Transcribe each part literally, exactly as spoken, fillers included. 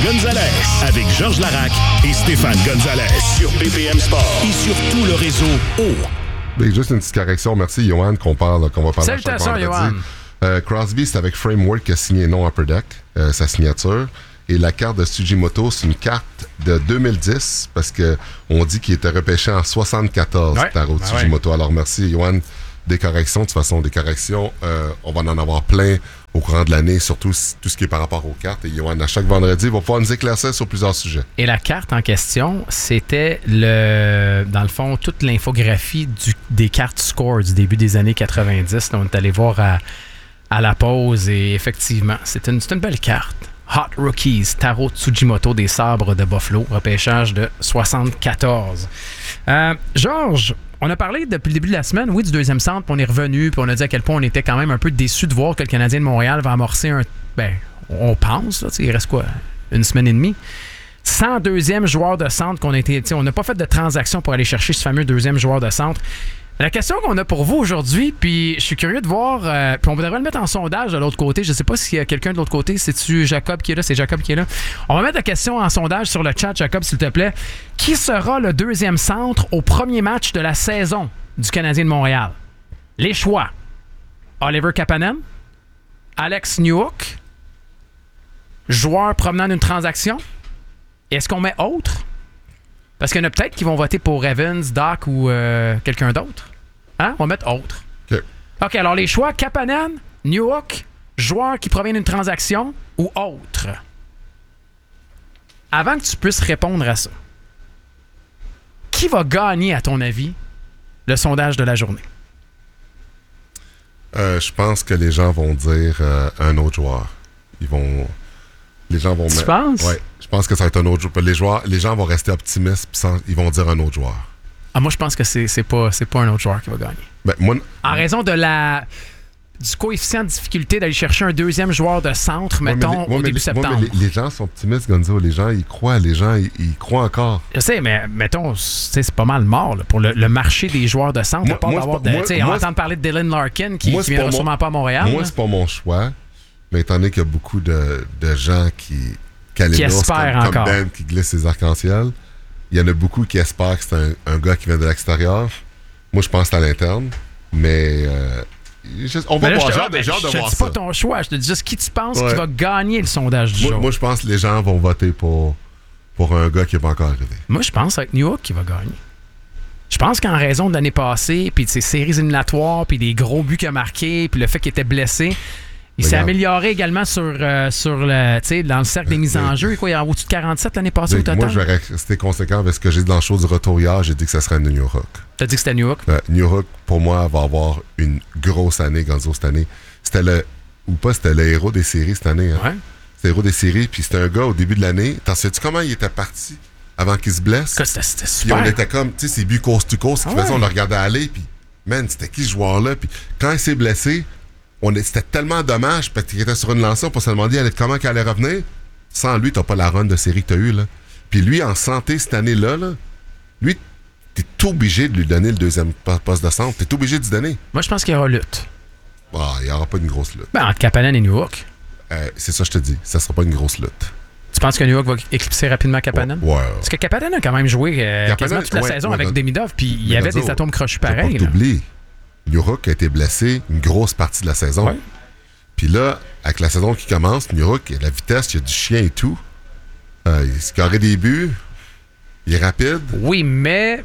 Gonzalez avec Georges Larac et Stéphane Gonzalez sur B P M Sport et sur tout le réseau O. Ben, juste une petite correction. Merci, Johan, qu'on parle, qu'on va parler à chaque vendredi. Johan. Euh, Crosby, c'est avec Framework qui a signé non Upper Deck, euh, sa signature. Et la carte de Tsujimoto, c'est une carte de deux mille dix parce que on dit qu'il était repêché en soixante-quatorze, ouais. Taro ben Tsujimoto. Ouais. Alors, merci, Johan, des corrections. De toute façon, des corrections, euh, on va en avoir plein au courant de l'année, surtout tout ce qui est par rapport aux cartes. Et Johan, à chaque vendredi, va pouvoir nous éclaircir sur plusieurs sujets. Et la carte en question, c'était, le, dans le fond, toute l'infographie du, des cartes score du début des années quatre-vingt-dix. On est allé voir à, à la pause et effectivement, c'est une, c'est une belle carte. Hot Rookies, Taro Tsujimoto des Sabres de Buffalo, repêchage de soixante-quatorze. Euh, Georges, on a parlé depuis le début de la semaine, oui, du deuxième centre, puis on est revenu, puis on a dit à quel point on était quand même un peu déçus de voir que le Canadien de Montréal va amorcer un... Ben, on pense, là, il reste quoi, une semaine et demie? cent deuxième joueur de centre qu'on a été... On n'a pas fait de transaction pour aller chercher ce fameux deuxième joueur de centre. La question qu'on a pour vous aujourd'hui, puis je suis curieux de voir, euh, puis on devrait le mettre en sondage de l'autre côté. Je ne sais pas s'il y a quelqu'un de l'autre côté. C'est-tu Jacob qui est là? C'est Jacob qui est là. On va mettre la question en sondage sur le chat, Jacob, s'il te plaît. Qui sera le deuxième centre au premier match de la saison du Canadien de Montréal? Les choix. Oliver Kapanen, Alex Newhook, joueur provenant d'une transaction. Est-ce qu'on met autre? Parce qu'il y en a peut-être qui vont voter pour Evans, Doc ou euh, quelqu'un d'autre. Hein? On va mettre autre. OK. OK, alors les choix, Kapanen, Newhook, joueur qui provient d'une transaction ou autre. Avant que tu puisses répondre à ça, qui va gagner, à ton avis, le sondage de la journée? Euh, je pense que les gens vont dire euh, un autre joueur. Ils vont... Les gens vont tu mettre... penses? Oui. Je pense que ça va être un autre joueur. Les, joueurs, les gens vont rester optimistes puis sans, ils vont dire un autre joueur. Ah, moi, je pense que c'est, c'est, pas, c'est pas un autre joueur qui va gagner. Ben, moi, en raison de la, du coefficient de difficulté d'aller chercher un deuxième joueur de centre, moi, mettons, les, moi, au début les, septembre. Moi, les, les gens sont optimistes, Gonzo. Les gens, ils croient. Les gens, ils, ils croient encore. Je sais, mais mettons, c'est pas mal mort là, pour le, le marché des joueurs de centre. Moi, pas d'avoir de, moi, on entend parler de Dylan Larkin qui, qui viendra sûrement pas à Montréal. Moi, là. C'est pas mon choix. Mais étant donné qu'il y a beaucoup de, de gens qui... qui espèrent comme, encore. Comme Ben qui glisse ses arcs-en-ciel. Il y en a beaucoup qui espèrent que c'est un, un gars qui vient de l'extérieur. Moi, je pense que c'est à l'interne. Mais euh, je, on va mais là, voir. Je genre, te, genre je de te voir dis ça. pas ton choix. Je te dis juste qui tu penses ouais. qui va gagner le sondage du moi, jour. Moi, je pense que les gens vont voter pour, pour un gars qui n'est pas encore arrivé. Moi, je pense avec Newhook qui va gagner. Je pense qu'en raison de l'année passée, puis de ses séries éliminatoires, puis des gros buts qu'il a marqués, puis le fait qu'il était blessé, il s'est amélioré également sur, euh, sur le, dans le cercle des mises en jeu. Quoi, il y a au-dessus de quarante-sept l'année passée au total. Moi, je vais rester conséquent avec ce que j'ai dit dans le show du retour hier. J'ai dit que ça serait Newhook. T'as dit que c'était Newhook? Euh, Newhook, pour moi, va avoir une grosse année, Gonzo, cette année. C'était le, ou pas, c'était le héros des séries cette année. Hein? Ouais. C'était le héros des séries, puis c'était un gars au début de l'année. T'en sais-tu comment il était parti avant qu'il se blesse? Que c'était, c'était super. Puis on était comme, tu sais, ses buts coast-to-coast, ah ouais. ouais. On le regardait aller, puis man, c'était qui ce joueur-là? Puis quand il s'est blessé, On est, c'était tellement dommage parce qu'il était sur une lancée, on peut se demander allait, comment il allait revenir. Sans lui, t'as pas la run de série que t'as eu là. Puis lui, en santé cette année-là, là, lui, t'es obligé de lui donner le deuxième poste de centre. T'es obligé de lui donner. Moi, je pense qu'il y aura lutte. Ah, il n'y aura pas une grosse lutte. Ben, entre Kapanen et Newhook. Euh, c'est ça, je te dis. Ça sera pas une grosse lutte. Tu penses que Newhook va éclipser rapidement Kapanen? Ouais. ouais. Parce que Kapanen a quand même joué euh, Kapanen, quasiment toute la ouais, saison ouais, avec ouais, Demidov, puis il y avait des atomes crochus pareils. T'oublies. Newhook a été blessé une grosse partie de la saison. Ouais. Puis là, avec la saison qui commence, Newhook, il y a de la vitesse, il y a du chien et tout. Euh, il se carré des buts. Il est rapide. Oui, mais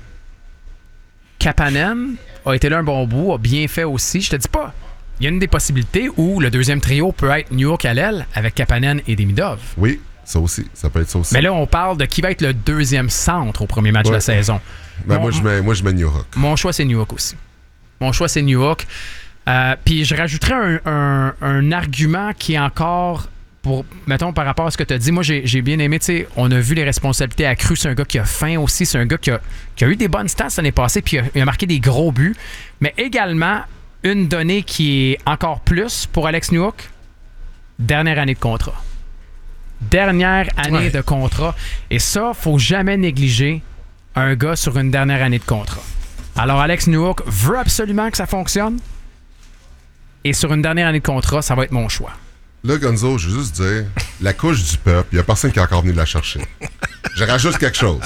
Kapanen a été là un bon bout, a bien fait aussi. Je te dis pas. Il y a une des possibilités où le deuxième trio peut être Newhook à l'aile avec Kapanen et Demidov. Oui, ça aussi. Ça peut être ça aussi. Mais là, on parle de qui va être le deuxième centre au premier match ouais. de la saison. Ben mon, moi, je mets, moi, je mets Newhook. Mon choix, c'est Newhook aussi. Mon choix, c'est Newhook. Euh, Puis je rajouterais un, un, un argument qui est encore, pour, mettons, par rapport à ce que tu as dit. Moi, j'ai, j'ai bien aimé, tu sais, on a vu les responsabilités accrues. C'est un gars qui a faim aussi. C'est un gars qui a, qui a eu des bonnes stats l'année passée, puis il a, il a marqué des gros buts. Mais également, une donnée qui est encore plus pour Alex Newhook, dernière année de contrat. Dernière année ouais. de contrat. Et ça, faut jamais négliger un gars sur une dernière année de contrat. Alors, Alex Newhook veut absolument que ça fonctionne. Et sur une dernière année de contrat, ça va être mon choix. Là, Gonzo, je veux juste dire, la couche du peuple, il n'y a personne qui est encore venu la chercher. Je rajoute quelque chose.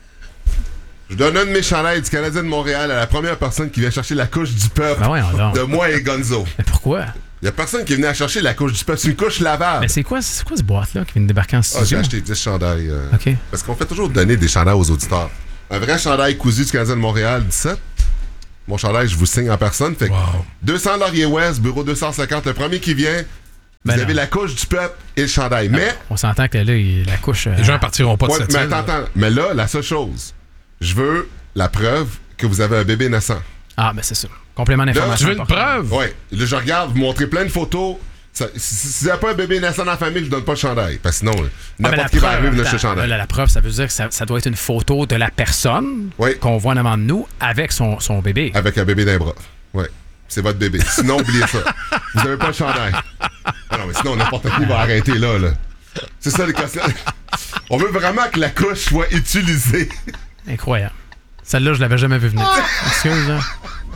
Je donne un de mes chandails du Canadien de Montréal à la première personne qui vient chercher la couche du peuple Ben ouais, de moi et Gonzo. Mais pourquoi? Il n'y a personne qui est venu à chercher la couche du peuple. C'est une couche lavable. Mais c'est quoi, c'est quoi ce boîte-là qui vient de débarquer en studio? Ah, j'ai acheté dix chandails. Euh, OK. Parce qu'on fait toujours donner des chandails aux auditeurs. Un vrai chandail cousu du Canadien de Montréal, dix-sept. Mon chandail, je vous signe en personne. Fait que wow. deux cents Laurier Ouest, bureau deux cent cinquante. Le premier qui vient, vous Ben avez non. la couche du peuple et le chandail. Mais... On s'entend que là, il- la couche... euh, Les gens partiront pas de Ouais, cette mais île. attends, attends. Mais là, la seule chose, je veux la preuve que vous avez un bébé naissant. Ah, ben c'est ça. Complément Tu d'information. veux une important. preuve? Ouais. Là, je regarde, vous montrez plein de photos. Ça, si si vous n'avez pas un bébé naissant dans la famille, je vous donne pas le chandail. Parce que sinon, Ah, mais n'importe la qui va preuve, arriver venir attends, chercher le chandail. là, la preuve, ça veut dire que ça, ça doit être une photo de la personne Oui. qu'on voit en avant de nous avec son, son bébé. Avec un bébé d'un bras. Ouais. C'est votre bébé. Sinon, oubliez ça. Vous n'avez pas le chandail. Ah non, mais sinon, n'importe qui va arrêter là, là. C'est ça, les questions. On veut vraiment que la couche soit utilisée. Incroyable. Celle-là, je l'avais jamais vu venir. Excuse, hein.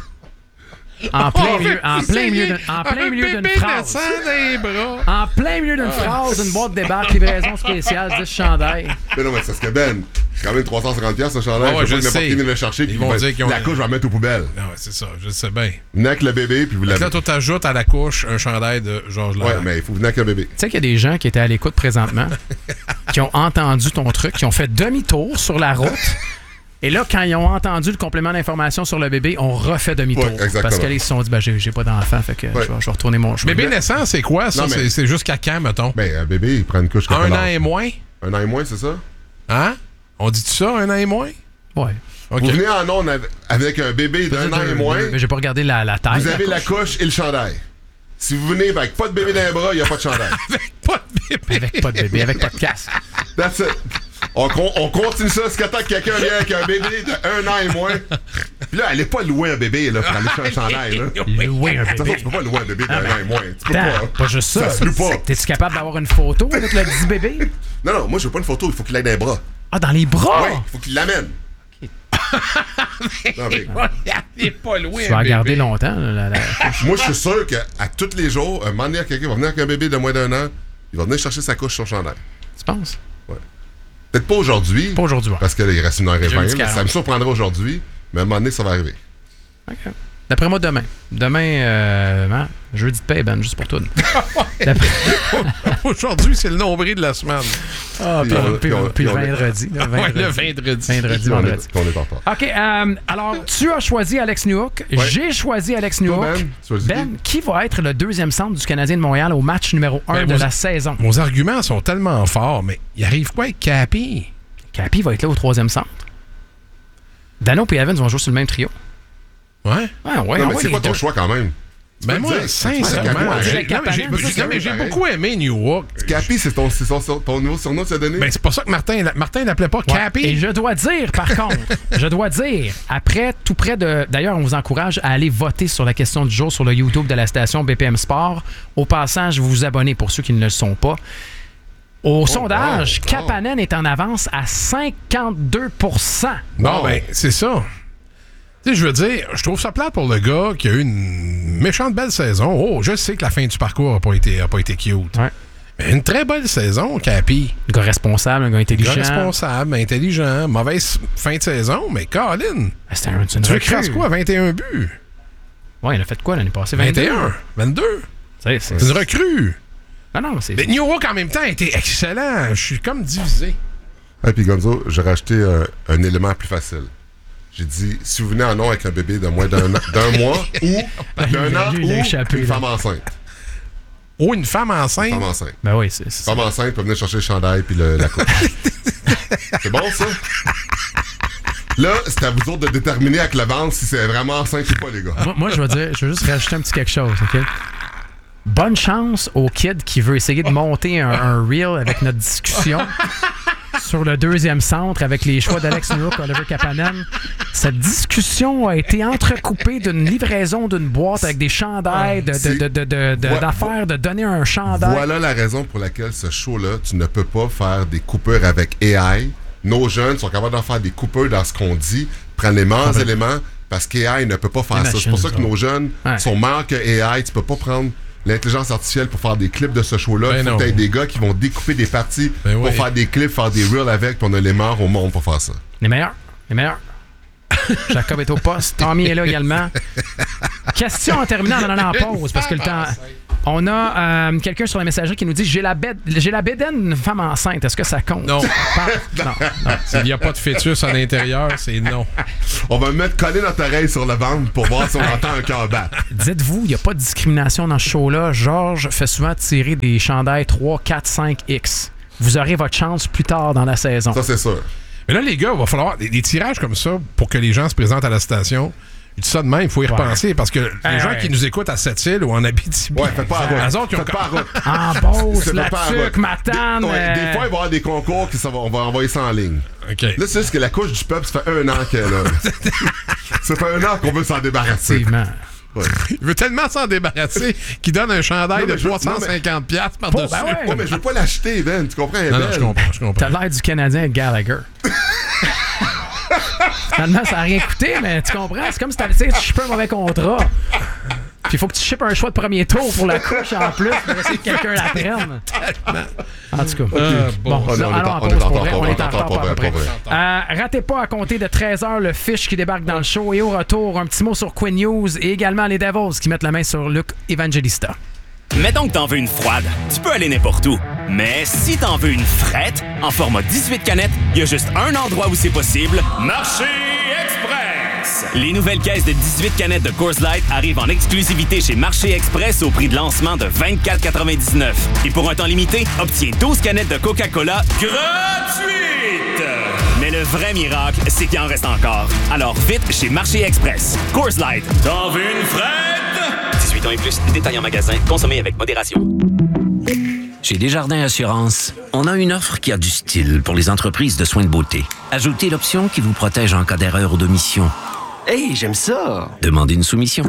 En plein milieu, en plein milieu d'une, en plein milieu d'une phrase. En plein milieu d'une phrase, une boîte débarque, livraison spéciale, dix chandails. Mais non, mais c'est ce que Ben, c'est quand même trois cent cinquante dollars ce chandail. Ouais, ouais, je veux je pas que n'importe sais. qui vienne le chercher. Ils Puis vont ben, dire qu'ils ont- la couche, je vais la mettre aux poubelles. Non, ouais, c'est ça, je sais bien. Venez avec le bébé, puis vous Fait que l'avez. là, tu t'ajoutes à la couche un chandail de Georges Ouais, Larac. mais il faut venir avec le bébé. Tu sais qu'il y a des gens qui étaient à l'écoute présentement, qui ont entendu ton truc, qui ont fait demi-tour sur la route. Et là, quand ils ont entendu le complément d'information sur le bébé, on refait demi-tour. Ouais, exactement. Parce qu'ils se sont dit, ben, j'ai, j'ai pas d'enfant, fait que Ouais. je, vais, je vais retourner mon chemin. Bébé naissant, c'est quoi, ça? Non, mais- C'est, c'est jusqu'à quand, mettons? Ben, un bébé, il prend une couche. Un quel an âge? et moins? Un an et moins, c'est ça? Hein? On dit-tu ça, un an et moins? Ouais. OK. Vous venez en onde avec- avec un bébé d'un an et moins, Mais j'ai pas regardé la, la taille. vous avez la couche et le chandail. Si vous venez avec pas de bébé dans les bras, il n'y a pas de chandail. Pas de bébé. Avec pas de bébé, avec pas de casque. That's it. On, con- on continue ça jusqu'à temps que quelqu'un vienne avec un bébé de un an et moins. Puis là, allez pas louer un bébé là, pour aller chercher un chandail. Là. Louer un De toute façon, bébé. tu peux pas louer un bébé d'un an et moins. Tu peux Attends, pas. pas juste ça. Ça se loue pas. T'es-tu capable d'avoir une photo avec le petit bébé? Non, non, moi, je veux pas une photo. Il faut qu'il aille dans les bras. Ah, dans les bras! Oui, il faut qu'il l'amène. Non, mais Il est pas loin. Tu vas la garder longtemps, là, la, la- moi, je suis sûr qu'à tous les jours, un moment donné, quelqu'un va venir avec un bébé de moins d'un an, il va venir chercher sa couche sur son chandail. Tu penses? Peut-être pas aujourd'hui. Pas aujourd'hui, ouais. Parce qu'il reste une heure et Jeudi vingt. là. quarante. Ça me surprendra aujourd'hui, mais à un moment donné, ça va arriver. OK. D'après moi, demain. Demain, euh, hein, jeudi de paix, Ben, juste pour tout. D'après... Aujourd'hui, c'est le nombril de la semaine. Ah, puis, Puis on- puis- puis on- puis le puis on- vendredi. là, Ouais, vendredi. le vendredi. Vendredi, Puis on vendredi. est, puis on est en retard. OK, euh, alors, tu as choisi Alex Newhook. Ouais. J'ai choisi Alex Toi, Newhook. Ben, tu choisis Ben, qui va être le deuxième centre du Canadien de Montréal au match numéro un Ben, de moi, la saison? Vos arguments sont tellement forts, mais il arrive quoi avec Cappy? Capi va être là au troisième centre. Dano et Evans vont jouer sur le même trio. Ouais? Ouais, ouais, Non, mais ouais, c'est les quoi ton deux. choix quand même? Tu Ben peux moi, le dire. sincèrement, Capi, j'ai, dirait non, mais j'ai, Capanen, j'ai- ça, non, mais j'ai pareil. beaucoup aimé Newhook. Capi, c'est ton, c'est son, son- ton nouveau surnom que tu as donné? Ben, c'est pour ça que Martin, Martin l'appelait pas Ouais. Cappy. Et je dois dire, par contre, je dois dire, après, tout près de... D'ailleurs, on vous encourage à aller voter sur la question du jour sur le YouTube de la station B P M Sport. Au passage, vous vous abonnez pour ceux qui ne le sont pas. Au sondage, wow, wow. Kapanen est en avance à cinquante-deux pour cent. Bon, Wow. ben, c'est ça. Tu sais, je veux dire, je trouve ça plate pour le gars qui a eu une méchante belle saison. Oh, je sais que la fin du parcours n'a pas été, a pas été cute. Ouais. Mais une très belle saison, Cappy. Un gars responsable, un gars Un intelligent. gars responsable, intelligent, mauvaise fin de saison, mais Colin, Ah, c'est un, c'est une tu veux recrue. qu'il fasse quoi? vingt et un buts? Ouais, il a fait quoi l'année passée? vingt et un? vingt-deux? C'est, c'est, C'est une recrue. Non, non, c'est... Mais Newhook, en même temps, a été excellent. Je suis comme divisé. Et puis Gonzo, j'ai racheté un, un élément plus facile. J'ai dit, si vous venez en nom avec un bébé de moins d'un, an- d'un mois ou d'un an Lui, il a ou échappé, une là. femme enceinte. Oh, une femme enceinte? Femme enceinte. Ben oui, c'est... c'est Femme enceinte peut venir chercher le chandail puis le, la coupe. C'est bon, ça? Là, c'est à vous autres de déterminer avec la vente si c'est vraiment enceinte ou pas, les gars. Moi, moi, je veux dire, je veux juste rajouter un petit quelque chose, OK? Bonne chance au kid qui veut essayer de monter un, un reel avec notre discussion sur le deuxième centre avec les choix d'Alex Newhook, Oliver Kapanen. Cette discussion a été entrecoupée d'une livraison d'une boîte avec des chandails, de, de, de, de, de- de- Vo- d'affaires, de donner un chandail. Voilà la raison pour laquelle ce show-là, tu ne peux pas faire des coupures avec A I. Nos jeunes sont capables de faire des coupures dans ce qu'on dit, prendre les meilleurs éléments, parce qu'A I ne peut pas faire Les ça. C'est pour ça que machines, nos jeunes Ouais. sont meilleurs que A I. Tu peux pas prendre l'intelligence artificielle pour faire des clips de ce show-là. Ben Il faut non. que t'aies des gars qui vont découper des parties Ben pour oui. faire des clips, faire des reels avec, puis on a les meilleurs au monde pour faire ça. Les meilleurs. Les meilleurs. Jacob est au poste. Tommy est là également. Question en terminant en allant en pause, parce que le temps... On a euh, quelqu'un sur la messagerie qui nous dit « J'ai la bête, j'ai la bédaine d'une femme enceinte. Est-ce que ça compte? » Non. non. non. S'il n'y a pas de fœtus à l'intérieur, c'est non. On va mettre coller notre oreille sur le ventre pour voir si on entend un cœur battre. Dites-vous, il n'y a pas de discrimination dans ce show-là. Georges fait souvent tirer des chandails trois, quatre, cinq X. Vous aurez votre chance plus tard dans la saison. Ça, c'est sûr. Mais là, les gars, il va falloir des, des tirages comme ça pour que les gens se présentent à la station. Je dis ça de même, il faut y Ouais. repenser parce que les Ah, gens ouais. qui nous écoutent à Sept-Îles ou en Abitibi, Ouais, faites pas à route. eux autres, ils ont Faites pas à route. En Beauce, C'est la pas à tuque, route. Matane... Des, ouais, euh, des fois, il va y avoir des concours qui ça va, on va envoyer ça en ligne. OK. Là, c'est juste que la couche du peuple, ça fait un an qu'elle est là. Ça fait un an qu'on veut s'en débarrasser. Effectivement. Ouais. Il veut tellement s'en débarrasser qu'il donne un chandail Non, mais de je- trois cent cinquante piastres par-dessus. ben ouais. Ouais, mais je veux pas l'acheter, Ben. Tu comprends? Elle est Non, non, belle. je comprends, je comprends. T'as l'air du Canadien Gallagher. Finalement, ça n'a rien coûté, mais tu comprends? C'est comme si t'avais, tu sais, tu shippes un mauvais contrat. Puis il faut que tu shippes un choix de premier tour pour la couche en plus pour essayer que quelqu'un la prenne. En tout cas. Ah, bon. Bon, On est- là, on est allons en- en on est pause en pour retard, vrai. on On est est en en retard retard pour pour à peu vrai, près. pour vrai. Euh, ratez pas à compter de treize heures le fiche qui débarque dans le show. Et au retour, un petit mot sur Quinn News et également les Devils qui mettent la main sur Luc Evangelista. Mettons que t'en veux une froide, tu peux aller n'importe où. Mais si t'en veux une frette, en format dix-huit canettes, il y a juste un endroit où c'est possible. Marché Express! Les nouvelles caisses de dix-huit canettes de Coors Light arrivent en exclusivité chez Marché Express au prix de lancement de vingt-quatre quatre-vingt-dix-neuf. Et pour un temps limité, obtiens douze canettes de Coca-Cola gratuites! Mais le vrai miracle, c'est qu'il en reste encore. Alors vite chez Marché Express. Coors Light, t'en veux une frette? dix-huit ans et plus, détail en magasin, consommez avec modération. Chez Desjardins Assurance, on a une offre qui a du style pour les entreprises de soins de beauté. Ajoutez l'option qui vous protège en cas d'erreur ou d'omission. Hey, j'aime ça! Demandez une soumission.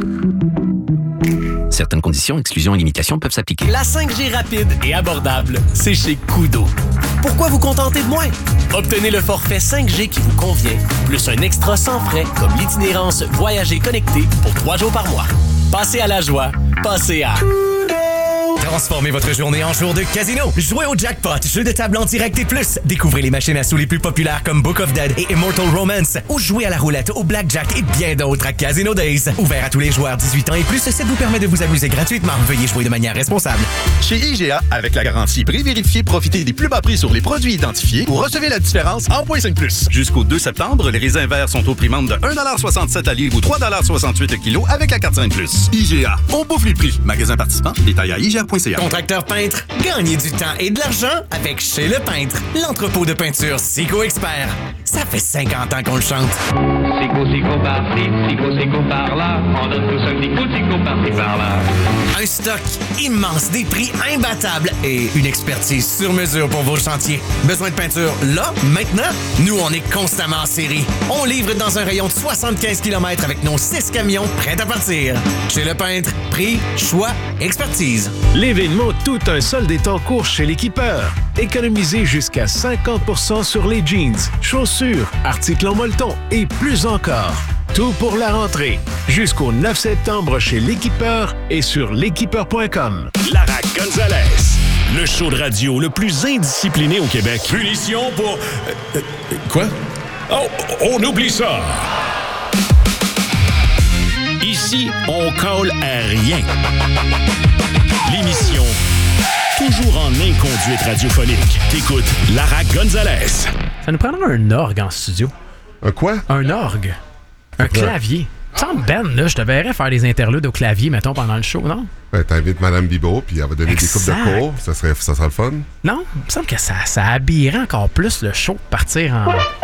Certaines conditions, exclusions et limitations peuvent s'appliquer. La cinq G rapide et abordable, c'est chez Kudo. Pourquoi vous contenter de moins? Obtenez le forfait cinq G qui vous convient, plus un extra sans frais comme l'itinérance Voyager connecté pour trois jours par mois. Passez à la joie, passez à... Transformez votre journée en jour de casino. Jouez au jackpot, jeu de table en direct et plus. Découvrez les machines à sous les plus populaires comme Book of Dead et Immortal Romance. Ou jouez à la roulette, au blackjack et bien d'autres à Casino Days. Ouvert à tous les joueurs dix-huit ans et plus, ça vous permet de vous amuser gratuitement. Veuillez jouer de manière responsable. Chez I G A, avec la garantie prix vérifié, profitez des plus bas prix sur les produits identifiés ou recevez la différence en point cinq plus. Jusqu'au deux septembre, les raisins verts sont au prix de un dollar soixante-sept à livre ou trois dollars soixante-huit kilo avec la carte cinq plus. I G A, on bouffe les prix. Magasin participant, détail à I G A point C A. Contracteur peintre, gagnez du temps et de l'argent avec Chez Le Peintre, l'entrepôt de peinture Sico Expert. Ça fait cinquante ans qu'on le chante. Sico, sico par-ci, sico, sico par-là. On donne tous un petit coup de sico par-ci, par-là. Un stock immense, des prix imbattables et une expertise sur mesure pour vos chantiers. Besoin de peinture là, maintenant? Nous, on est constamment en série. On livre dans un rayon de soixante-quinze kilomètres avec nos six camions prêts à partir. Chez Le Peintre, prix, choix, expertise. L'événement Tout un solde est en cours chez l'Équipeur. Économisez jusqu'à cinquante pour cent sur les jeans, chaussures, articles en molleton et plus encore. Tout pour la rentrée. Jusqu'au neuf septembre chez l'Équipeur et sur l'équipeur point com. Lara Gonzalez, le show de radio le plus indiscipliné au Québec. Punition pour... euh, euh, quoi? Oh, on oublie ça. Ici, on colle à rien. L'émission toujours en inconduite radiophonique. T'écoutes Lara Gonzalez. Ça nous prendra un orgue en studio. Un quoi? Un orgue. Un clavier. Ça me semble, Ben, là, je te verrais faire des interludes au clavier, mettons, pendant le show, non? Ouais, t'invites Mme Bibot, puis elle va donner Exact. des coupes de cours. Ça serait, ça serait le fun. Non? Il me semble que ça, ça habillerait encore plus le show, partir en...